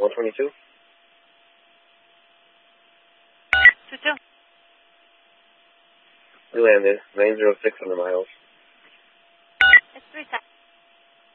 122. 22. We landed 906 on the miles. It's 37.